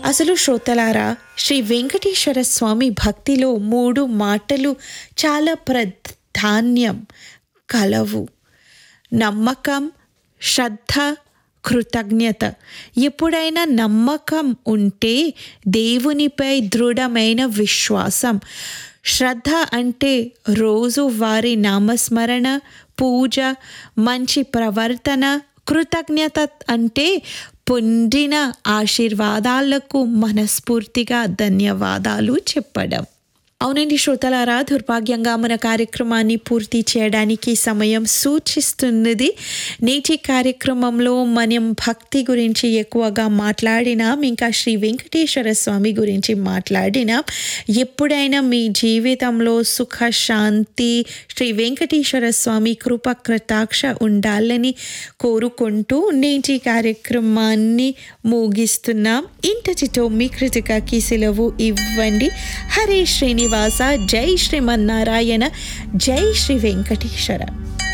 అసలు శ్రోతలారా, శ్రీ వెంకటేశ్వర స్వామి భక్తిలో 3 మాటలు చాలా ప్రాధాన్యం కలవు: నమ్మకం, శ్రద్ధ, కృతజ్ఞత. ఎప్పుడైనా నమ్మకం ఉంటే దేవునిపై దృఢమైన విశ్వాసం. శ్రద్ధ అంటే రోజువారీ నామస్మరణ, పూజ, మంచి ప్రవర్తన. కృతజ్ఞత అంటే పొందిన ఆశీర్వాదాలకు మనస్ఫూర్తిగా ధన్యవాదాలు చెప్పడం. అవునండి శ్రోతలారా, దుర్భాగ్యంగా మన కార్యక్రమాన్ని పూర్తి చేయడానికి సమయం సూచిస్తున్నది. నేటి కార్యక్రమంలో మనం భక్తి గురించి ఎక్కువగా మాట్లాడినాం, ఇంకా శ్రీ వెంకటేశ్వర స్వామి గురించి మాట్లాడినాం. ఎప్పుడైనా మీ జీవితంలో సుఖ శాంతి, శ్రీ వెంకటేశ్వర స్వామి కృప కటాక్ష ఉండాలని కోరుకుంటూ నేటి కార్యక్రమాన్ని ముగిస్తున్నాం. ఇంతటితో మీ కృతికకి సెలవు ఇవ్వండి. హరే శ్రీనివాస, జై శ్రీమన్నారాయణ, జై శ్రీ వెంకటేశ్వర.